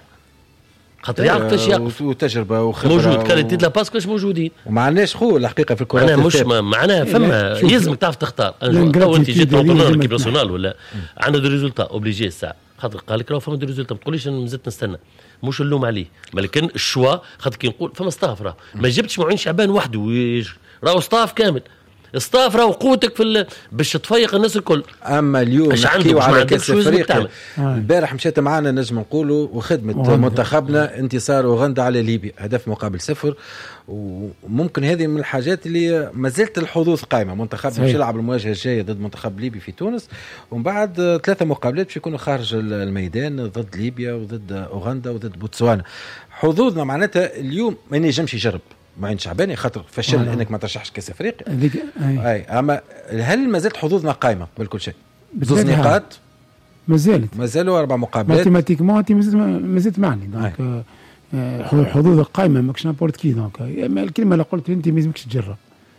خاطر يعرف كيفاش يقف وتجربه وخبره موجود كاليتي لا باس كاش موجودين وما عندناش خو الحقيقه في الكره انا مش معناها فما يلزمك تعرف تختار تو انت جيت اونترونور كيب ناسيونال ولا عندنا دو ريزولتا اوبليجي الساعه خاطر قال لك راه فما دو ريزولتا ما تقوليش مازلت نستنى مش اللوم عليه ولكن الشوا خاطر كي نقول فما ستاف راه ما جبتش معين شعبان وحده راهو ستاف كامل ستاف راهو قوتك في ال... باش تفيق الناس الكل. اما اليوم نحكيو على كاس افريقيا البارح مشيت معنا نجم نقولوا وخدمه منتخبنا انتصار اوغندا على ليبيا هدف مقابل صفر، وممكن هذه من الحاجات اللي ما زالت الحظوظ قائمه. منتخبنا باش يلعب المواجهه الجايه ضد منتخب ليبي في تونس، ومن بعد ثلاثه مقابلات باش يكونوا خارج الميدان ضد ليبيا وضد اوغندا وضد بوتسوانا. حظوظنا معناتها اليوم ما ينجمش يجرب معين شعباني خاطر فشل وانا. انك ما ترشحش كاس افريقيا اي. اي اما هل ما زالت حظوظنا قائمه بالكل شيء؟ زوز نقاط ما زالت ما زالوا اربع مقابلات ماتيماتيكمون انت ما زلت معني دونك حظوظ القائمه ماكش نابورت كي دونك الكلمه اللي قلت انت ما لازمكش تجرب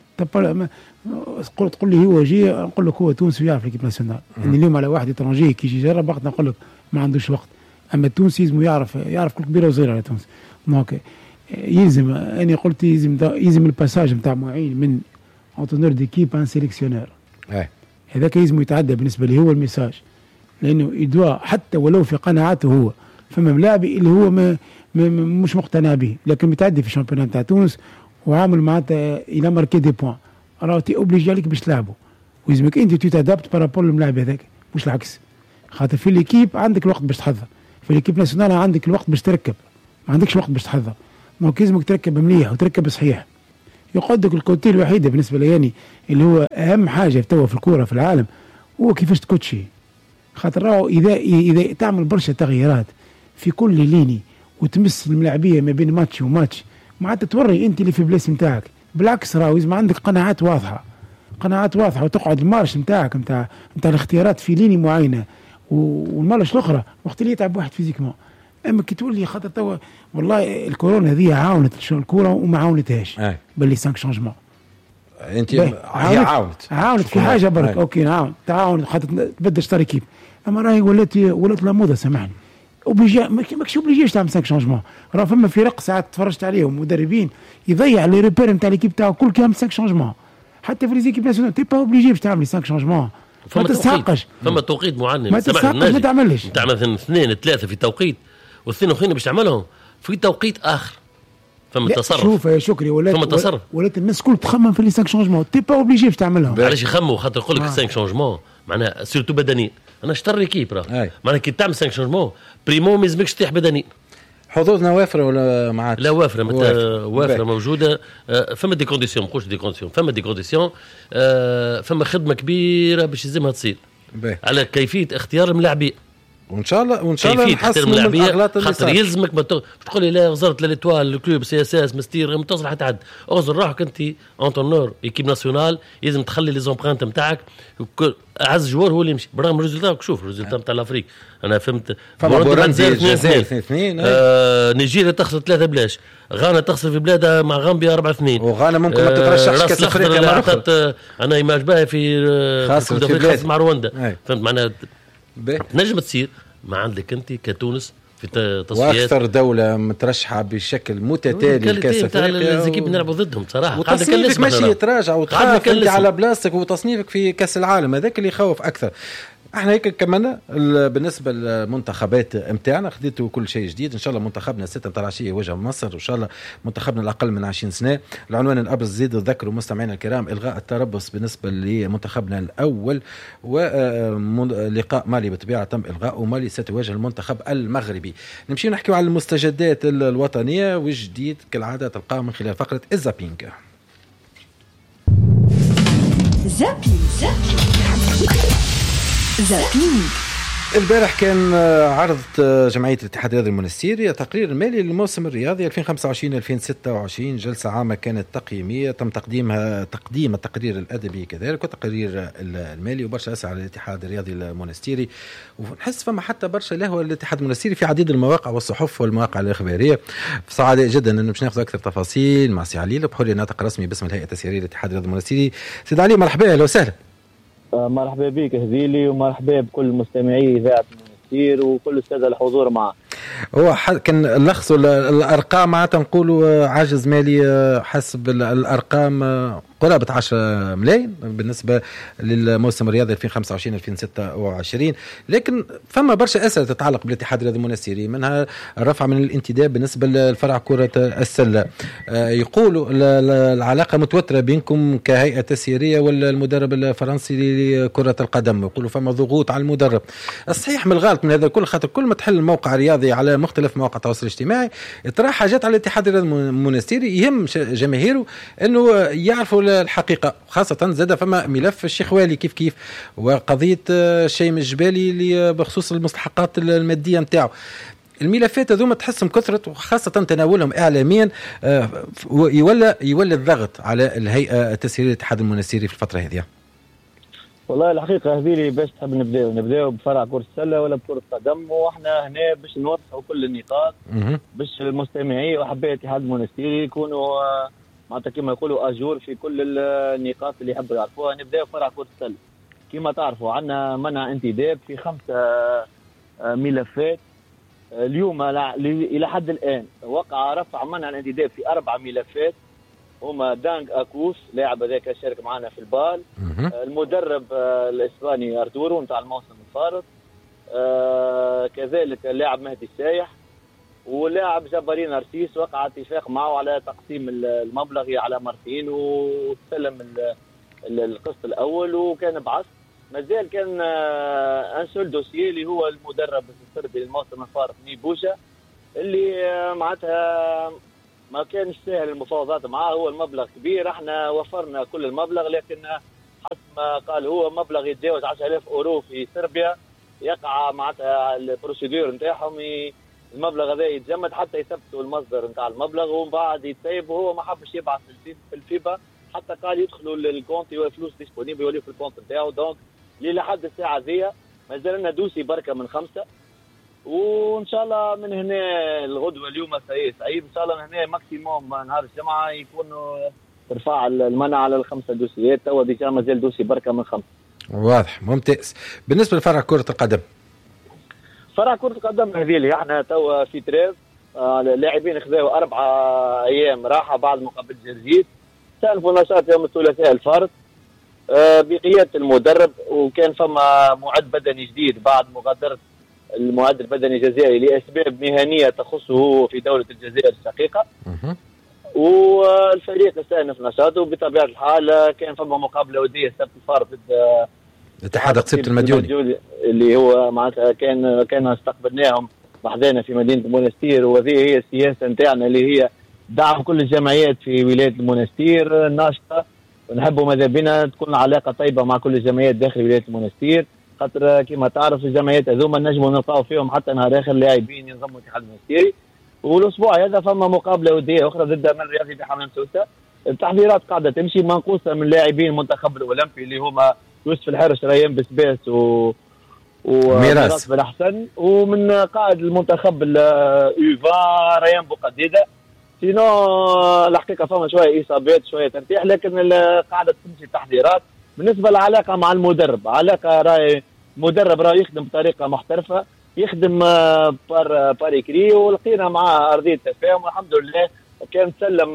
تقول تقول لي هو جي نقول لك هو تونسي يعرف ليكيب ناسيونال يعني اليوم على واحد ترانجي كي يجي يجرب وقت نقول لك ما عندوش وقت، اما التونسي لازم يعرف يعرف كل كبيره وصغيره على تونس دونك يلزم انا قلت يلزم يلزم الباساج نتاع معين من انتونور ديكيب ان سيليكسيونور هذاك يلزم يتعدى بالنسبه لي هو الميساج، لانه يدوا حتى ولو في قناعاته هو فما ملاعبي اللي هو ما مش مقتنع به لكن متعدي في الشامبيونات نتاع تونس وعامل معناتها الى ماركي دي بوين راه تي اوبليجي عليك باش تلعبوا ويلزمك انت تتادابت بارابور للملاعب هذاك مش العكس، خاطر في ليكيب عندك الوقت باش تحضر، في ليكيب ناسيونال عندك الوقت باش تركب ما عندكش وقت باش تحضر، دونك لازمك تركب مليح وتركب صحيح. يقعدك الكوتي الوحيده بالنسبه لي يعني اللي هو اهم حاجه توا في الكوره في العالم هو كيفاش تكوتشي، خاطر راهو اذا اذا تعمل برشا تغييرات في كل ليني وتمس الملاعبيه ما بين ماتش وماتش معناتها توري انت اللي في بلاصه نتاعك، بالعكس راهو لازم عندك قناعات واضحه قناعات واضحه وتقعد المارش نتاعك نتاع نتاع الاختيارات في ليني معينه، والمارش الاخرى وقت اللي يتعب واحد فيزيكمون. اما كي تقول لي خاطر توا والله الكورونا هذه عاونت الكوره وما عاونتهاش باللي سانك شونجمون انت هي عاونت عاونت في حاجه برك اوكي نعاون تعاون خاطر تبدل شطار كيف، اما راهي ولات ولات لا موضه سامحني اوبليجي ماكش اوبليجي تعمل سانك شونجمون، راه فما فرق ساعات تفرجت عليهم مدربين يضيع لي ريبير نتاع ليكيب تاعو كل كامل سانك شونجمون، حتى في ليزيكيب ناسيونال تي با اوبليجي باش تعمل سانك شونجمون ما تستحقش فما توقيت معين ما تستحقش ما تعملش انت مثلا اثنين ثلاثه في توقيت والاثنين الاخرين باش تعملهم في توقيت اخر فما تصرف. شوف يا شكري ولات فما تصرف ولات الناس كل تخمم في لي سانك شونجمون تي با اوبليجي باش تعملهم. علاش يخموا خاطر يقول لك آه. سانك شونجمون معناها سيرتو بدني انا اشتري ليكيب راه معناها كي تعمل سانك شونجمون بريمو ما يلزمكش تطيح بدني. حظوظنا وافره ولا ما عادش؟ لا وافره وافره, وافرة موجوده. فما دي كونديسيون ما نقولش دي كونديسيون فما دي كونديسيون فما خدمه كبيره باش يلزمها تصير على كيفيه اختيار الملاعبين وان شاء الله وان شاء الله نحسن من الاغلاط اللي خاطر يلزمك تقول لي لا غزرت لليتوال الكلوب سي اس اس مستير منتصر حتعد اغزر روحك انت انتونور ايكيب ناسيونال لازم تخلي لي زومبرانت نتاعك اعز جوار هو اللي يمشي برغم الريزلتات. شوف الريزلتات نتاع الافريق انا فهمت. بورندي الجزائر اثنين اثنين، آه نيجيريا تخسر ثلاثة بلاش، غانا تخسر في بلادها مع غامبيا أربعة اثنين، وغانا ممكن ما تترشحش آه كاس افريقيا مره اخرى. انا ايماج باهي في خاصه في بلاد مع رواندا. فهمت معناها ب... تنجم تصير ما عندك انت كتونس في تصفيات واكثر دوله مترشحه بشكل متتالي لكاس افريقيا الزكيب نلعبوا ضدهم صراحه. وتصنيفك ماشي يتراجع وتخاف انت على بلاصتك، وتصنيفك في كاس العالم هذاك اللي يخوف اكثر. احنا هيك كملنا بالنسبه للمنتخبات نتاعنا، خديتوا كل شيء جديد. ان شاء الله منتخبنا ستة نتاع العشيه يواجه مصر، وان شاء الله منتخبنا الاقل من عشرين سنه. العنوان الابرز زيد ذكروا مستمعينا الكرام الغاء التربص بالنسبه لمنتخبنا الاول، ولقاء مالي بالطبيعه تم الغاءه، مالي ستواجه المنتخب المغربي. نمشي نحكي على المستجدات الوطنيه والجديد كالعاده تلقاه من خلال فقره الزابينج. زابينج زابينج. البارح كان عرض جمعية الاتحاد الرياضي المنستيري تقرير المالي للموسم الرياضي ألفين وخمسة وعشرين ألفين وستة وعشرين. جلسة عامة كانت تقييمية تم تقديمها تقديم التقرير الأدبي كذلك وتقرير المالي، وبرشا أسئلة على الاتحاد الرياضي المنستيري. ونحس فما حتى برشا له الاتحاد المنستيري في عديد المواقع والصحف والمواقع الإخبارية. سعداء جدا أنه باش ناخذ أكثر تفاصيل مع سي علي بحرية ناطق رسمي باسم الهيئة التسييرية للاتحاد الرياضي المنستيري. سيد علي مرحبا، أهلا وسهلا. مرحبا بك هذيلي، ومرحبا بكل مستمعي إذاعة المنستير وكل السادة الحضور معه. هو كان اللخص الأرقام معناتها نقولوا عجز مالي حسب الأرقام قرابة عشرة ملايين بالنسبة للموسم الرياضي ألفين وخمسة وعشرين ألفين وستة وعشرين، لكن فما برشا أسئلة تتعلق بالاتحاد الرياضي المنستيري، منها الرفع من الانتداب بالنسبة للفرع كرة السلة. يقولوا العلاقة متوترة بينكم كهيئة تسييرية والمدرب الفرنسي لكرة القدم، يقولوا فما ضغوط على المدرب. الصحيح من الغلط من هذا الكل، خاطر كل ما تحل موقع رياضي على مختلف مواقع التواصل الاجتماعي ترى حاجات على الاتحاد الرياضي المنستيري يهم جماهيره انه يعرفوا الحقيقة، خاصة زاد فما ملف الشيخوالي كيف كيف، وقضية الشيم الجبالي اللي بخصوص المستحقات المادية متاعه. الملفات هذوما تحسهم كثرت، وخاصة تناولهم إعلاميا يولى يولى الضغط على الهيئة التسييرية للاتحاد المنستيري في الفترة هذه. والله الحقيقة هذه باش تحب نبداو نبداو بفرع كرة السلة ولا بكرة القدم، واحنا هنا باش نوضحوا كل النقاط باش المستمعين وأحباء الاتحاد المنستيري يكونوا معناتها كما يقولوا أجور في كل النقاط اللي يحبوا يعرفوها. نبداو فرع كرة السلة. كما تعرفوا عندنا منع انتداب في خمسة ملفات. اليوم إلى حد الآن وقع رفع منع الانتداب في أربع ملفات، هما دانغ أكوس لاعب هذاك شارك معنا في البال، المدرب الإسباني أرتورو نتاع الموسم الفارط، كذلك اللاعب مهدي السايح، ولاعب جبارين أرسيس وقع اتفاق معه على تقسيم المبلغ على مرتين وسلم القسط الأول وكان بعث. مازال كان انسول دوسيي اللي هو المدرب السربي للموسم الفارط نيبوشا اللي معناتها ما كانش سهل المفاوضات معاه، هو المبلغ كبير، احنا وفرنا كل المبلغ، لكن حسب ما قال هو مبلغ يتجاوز عشرة آلاف اورو في صربيا، يقع معناتها البروسيدور نتاعهم المبلغ هذا يتجمد حتى يثبتوا المصدر نتاع المبلغ ومن بعد يتسيب، وهو ما حبش يبعث في الفيبا حتى قال يدخلوا للكونت فلوس ديسبونيبل يوليو في الكونت نتاعو. دونك لحد الساعه ذي مازال لنا دوسي بركه من خمسه، وان شاء الله من هنا الغدوه اليوم سعيد ان شاء الله من هنا ماكسيموم نهار الجمعه يكونوا ترفع المنع على الخمسه دوسيات. توا ديجا مازال دوسي بركه من خمسه. واضح ممتاز. بالنسبه لفرع كره القدم، فرع كره القدم هذه اللي احنا توا في تريف اللاعبين خذوا اربعه ايام راحه بعد مقابله جرجيت، استأنفوا نشاط يوم الثلاثاء الفرد بقياده المدرب، وكان فما معد بدني جديد بعد مغادره المعد البدني الجزائري لاسباب مهنيه تخصه في دوله الجزائر الشقيقه. والفريق استأنف نشاطه بطبيعه الحال. كان فما مقابله وديه السبت الفارط ضد اتحاد قصيبة المديولي اللي هو معناتها كان كان استقبلناهم بحذانا في مدينه المنستير، وهذه هي السياسه نتاعنا اللي هي دعم كل الجمعيات في ولايه المنستير الناشطه، ونحبوا ماذا بنا تكون علاقه طيبه مع كل الجمعيات داخل ولايه المنستير، خاطر كما تعرف الجمعيات هذوما نجموا نلقاو فيهم حتى نهار اخر لاعبين ينضموا الاتحاد المنستيري. والاسبوع هذا فما مقابله وديه اخرى ضد امل الرياضي بحمام سوسه. التحضيرات قاعده تمشي، منقوصه من لاعبين المنتخب الاولمبي اللي هما يوسف الحرش ريان بسباس و وميراث بن حسن، ومن قائد المنتخب الايفا ريان بوقديده. سينو الحقيقه فما شويه اصابات شويه ترتيح، لكن قاعده تمشي التحضيرات. بالنسبه للعلاقه مع المدرب، علاقه راي مدرب راي يخدم بطريقه محترفه، يخدم بار باريكري، ولقينا معاه ارضيه تفاهم والحمد لله. كان سلم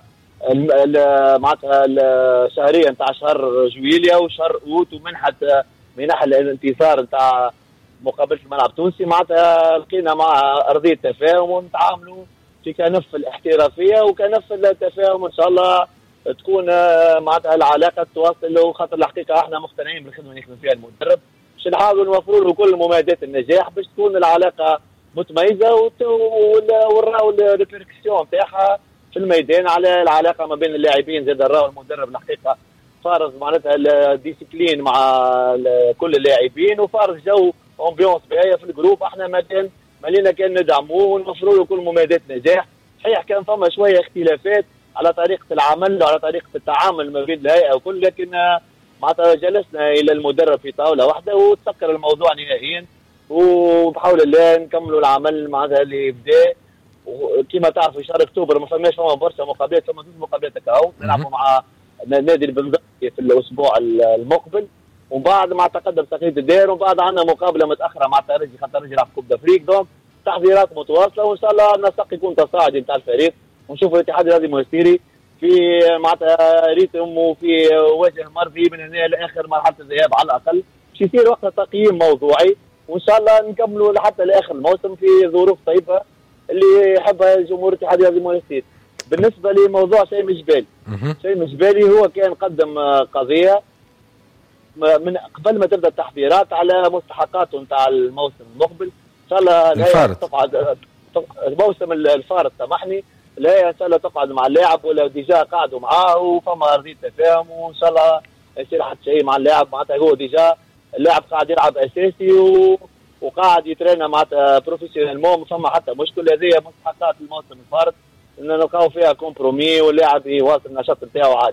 معناتها الشهريه نتاع شهر جويليا وشهر اوت ومنحه منح الانتصار نتاع مقابله الملعب التونسي، معناتها لقينا مع ارضيه تفاهم ونتعاملوا في كنف الاحترافيه وكنف التفاهم. ان شاء الله تكون معناتها العلاقه تواصل، وخاطر الحقيقه احنا مقتنعين بالخدمه اللي يخدم فيها المدرب، باش نحاولوا نوفروا له كل مميزات النجاح باش تكون العلاقه متميزه ونراو الريبركسيون نتاعها في الميدان على العلاقه ما بين اللاعبين. زاد راهو المدرب الحقيقه فارض معناتها الديسيبلين مع كل اللاعبين، وفارض جو امبيونس باهيه في الجروب. احنا مالين مالينا كان ندعموه ونوفروا له كل مميزات النجاح. صحيح كان فما شويه اختلافات على طريقه العمل وعلى طريقه التعامل ما بين الهيئه وكل، لكن معناتها جلسنا الى المدرب في طاوله واحده وتسكر الموضوع نهائيا، وبحول الله نكملوا العمل معناتها اللي بدا. وكما تعرفوا شهر اكتوبر ما فماش فما برشا مقابلات، فما زوج مقابلات هكا نلعبوا مع نادي البنزرتي في الاسبوع المقبل، ومن بعد مع تقدم تقليد الدير، ومن بعد عندنا مقابله متاخره مع ترجي خاطر ترجي يلعب كوب دافريك. دونك تحضيرات متواصله، وان شاء الله النسق يكون تصاعدي نتاع الفريق، ونشوف الاتحاد الرياضي المنستيري في معناتها ريتم وفي وجه مرضي من هنا لاخر مرحله الذهاب على الاقل، باش يصير وقت تقييم موضوعي، وان شاء الله نكملوا لحتى لاخر الموسم في ظروف طيبه اللي يحبها جمهور الاتحاد الرياضي المنستيري. بالنسبه لموضوع شيء مجبالي، شيء مجبالي هو كان قدم قضيه من قبل ما تبدا التحضيرات على مستحقاته نتاع الموسم المقبل. ان شاء الله الهيئه تقعد الموسم الفارط سامحني، الهيئه ان شاء الله تقعد مع اللاعب ولا ديجا قعدوا معاه وفما ارضيه تفاهم، وان شاء الله يصير حتى شيء مع اللاعب. معناتها هو ديجا اللاعب قاعد يلعب اساسي و... وقاعد يترينا معناتها بروفيسيونيل، مو فما حتى مشكله. هذه مستحقات الموسم الفارط ان نلقاو فيها كومبرومي واللاعب يواصل النشاط نتاعو عادي.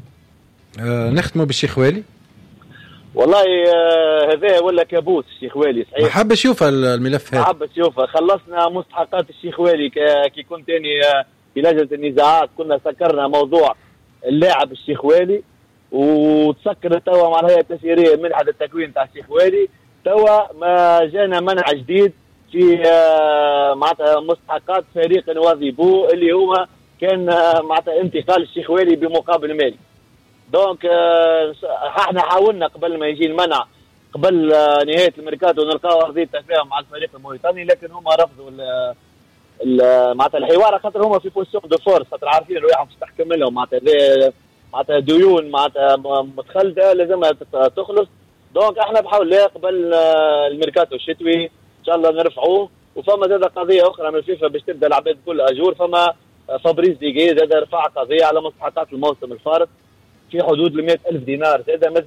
أه نختموا بالشيخ والي. والله آه هذا ولا كابوس الشيخ والي صحيح. ما حاب يشوفها الملف هذا. ما حاب يشوفها. خلصنا مستحقات الشيخ والي كي كنت اني آه في لجنه النزاعات، كنا سكرنا موضوع اللاعب الشيخ والي، وتسكر توا مع الهيئه التسييريه منحه التكوين تاع الشيخ والي. توا ما جانا منع جديد في آه معناتها مستحقات فريق نواضي بو اللي هو كان آه معناتها انتقال الشيخ والي بمقابل مالي. دونك آه احنا حاولنا قبل ما يجي المنع قبل آه نهايه الميركاتو نلقاو ارضيه تفاهم مع الفريق الموريتاني، لكن هما رفضوا معناتها الحوار، خاطر هما في بوزيسيون دو فورس، خاطر عارفين رواحهم تستحكم لهم معناتها معناتها ديون معناتها متخلده لازمها تخلص. دونك احنا بحاول الله قبل آه الميركاتو الشتوي ان شاء الله نرفعوه. وفما زاد قضيه اخرى من الفيفا باش تبدا العباد كل اجور، فما فابريس ديغي زاد رفع قضيه على مستحقات الموسم الفارط في حدود ال مئة ألف دينار زاد.